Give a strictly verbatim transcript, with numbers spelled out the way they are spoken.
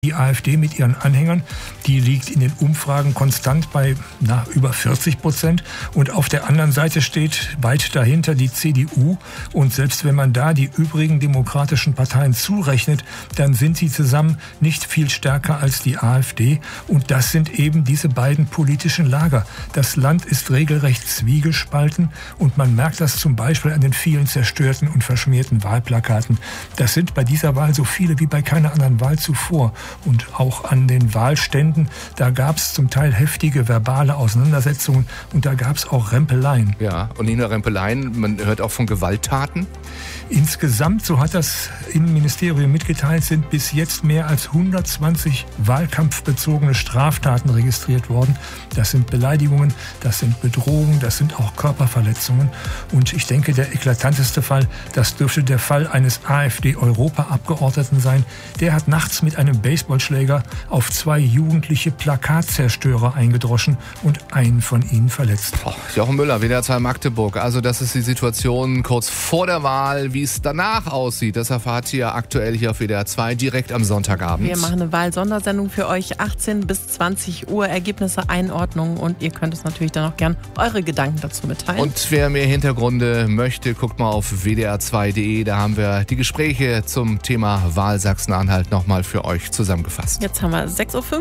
Die AfD mit ihren Anhängern, die liegt in den Umfragen konstant bei na, über vierzig Prozent. Und auf der anderen Seite steht weit dahinter die C D U. Und selbst wenn man da die übrigen demokratischen Parteien zurechnet, dann sind sie zusammen nicht viel stärker als die AfD. Und das sind eben diese beiden politischen Lager. Das Land ist regelrecht zwiegespalten. Und man merkt das zum Beispiel an den vielen zerstörten und verschmierten Wahlplakaten. Das sind bei dieser Wahl so viele wie bei keiner anderen Wahl zuvor. Und auch an den Wahlständen, da gab es zum Teil heftige verbale Auseinandersetzungen und da gab es auch Rempeleien. Ja, und nicht nur Rempeleien, man hört auch von Gewalttaten. Insgesamt, so hat das Innenministerium mitgeteilt, sind bis jetzt mehr als hundertzwanzig wahlkampfbezogene Straftaten registriert worden. Das sind Beleidigungen, das sind Bedrohungen, das sind auch Körperverletzungen. Und ich denke, der eklatanteste Fall, das dürfte der Fall eines AfD-Europaabgeordneten sein. Der hat nachts mit einem Baseballschläger auf zwei jugendliche Plakatzerstörer eingedroschen und einen von ihnen verletzt. Oh, Jochen Müller, W D R zwei Magdeburg. Also das ist die Situation kurz vor der Wahl. Wie es danach aussieht, das erfahrt ihr aktuell hier auf W D R zwei direkt am Sonntagabend. Wir machen eine Wahlsondersendung für euch, achtzehn bis zwanzig Uhr, Ergebnisse, Einordnungen und ihr könnt uns natürlich dann auch gern eure Gedanken dazu mitteilen. Und wer mehr Hintergründe möchte, guckt mal auf w d r zwei punkt d e. Da haben wir die Gespräche zum Thema Wahl Sachsen-Anhalt nochmal für euch zusammengefasst. Jetzt haben wir sechs Uhr fünfzig.